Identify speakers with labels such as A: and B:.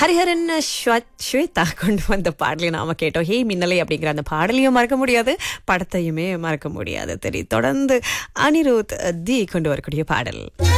A: ஹரிஹரன் ஸ்வேதா கொண்டு வந்த பாடலையும் நாம கேட்டோம். ஹே மின்னலை அப்படிங்கிற அந்த பாடலையும் மறக்க முடியாது, படத்தையுமே மறக்க முடியாது. தொடர்ந்து அனிருத் தி கொண்டு வரக்கூடிய பாடல்.